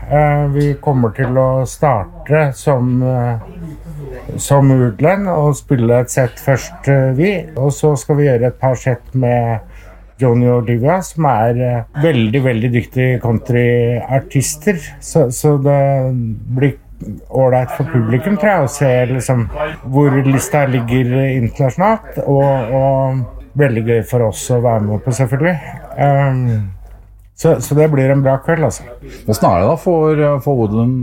Vi kommer til å starte som Woodland og spille et sett først vi, og så skal vi gjøre et par sett med Johnny og Olivia, som veldig, veldig dyktige countryartister, så det blir ordentlig for publikum, tror jeg, å se liksom, hvor lista ligger internasjonalt, og veldig gøy for oss å være med på, selvfølgelig. Så det blir en bra kveld, altså. Hvordan det da for Woodland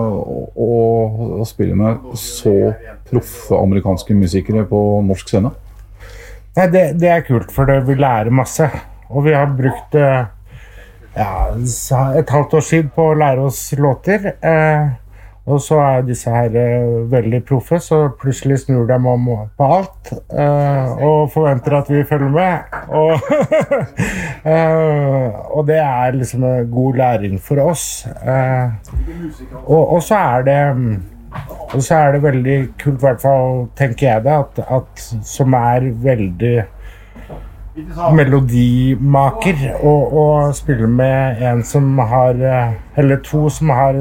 å spille med så proffe amerikanske musikere på norsk scene? Nei, det kult, for vi lærer masse. Og vi har brukt et halvt års tid på å lære oss låter. Og så disse her veldig proffe, så plutselig snur de om på alt og forventer at vi følger med. Og det liksom en god læring for oss. Og så det veldig kult, I hvert fall tenker jeg det, at som veldig melodimaker og spiller med en som har, eller to som har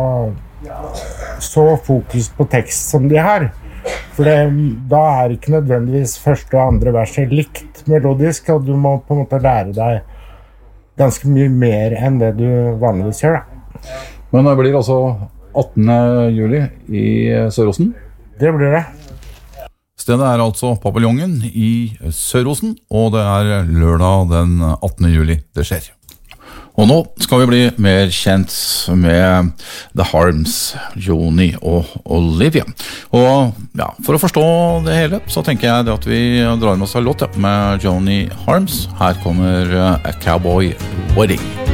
så fokus på tekst som de har, for da ikke nødvendigvis første og andre verset likt melodisk, og du må på en måte lære deg ganske mye mer enn det du vanligvis gjør da. Men det blir altså 18. juli I Søråsen? Det blir det. Stedet altså Paviljongen I Søråsen, og det lørdag den 18. juli det skjer. Og nå skal vi bli mer kjent med The Harms, Johnny og Olivia. Og ja, for å forstå det hele, så tenker jeg at vi drar med oss en låt med Johnny Harms. Her kommer A Cowboy Wedding.